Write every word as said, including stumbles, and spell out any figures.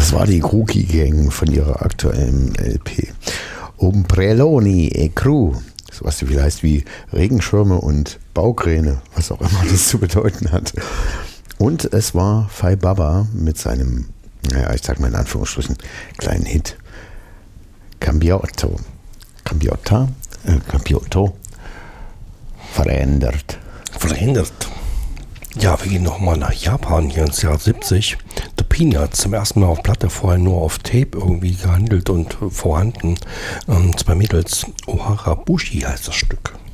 Das war die Grookey Gang von ihrer aktuellen L P. Ombrelloni e Crew, was so viel heißt wie Regenschirme und Baukräne, was auch immer das zu bedeuten hat. Und es war Fai Baba mit seinem, naja, ich sag mal in Anführungsstrichen, kleinen Hit. Cambiotto. Cambiota? Äh, Cambiotto. Verändert. Verändert. Ja, wir gehen nochmal nach Japan, hier ins Jahr siebzig. The Peanuts, zum ersten Mal auf Platte, vorher nur auf Tape irgendwie gehandelt und vorhanden. Ähm, zwei Mädels, Ohara Bushi heißt das Stück.